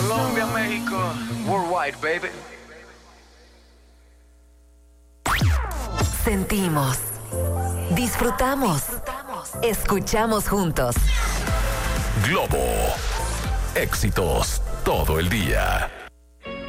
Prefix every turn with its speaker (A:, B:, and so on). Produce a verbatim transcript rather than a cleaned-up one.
A: Colombia, México, worldwide, baby.
B: Sentimos, disfrutamos, escuchamos juntos.
C: Globo. Éxitos todo el día.